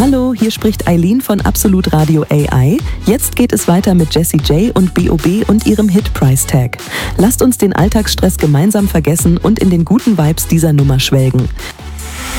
Hallo, hier spricht Eileen von Absolut Radio AI. Jetzt geht es weiter mit Jessie J und B.O.B. und ihrem Hit Price Tag. Lasst uns den Alltagsstress gemeinsam vergessen und in den guten Vibes dieser Nummer schwelgen.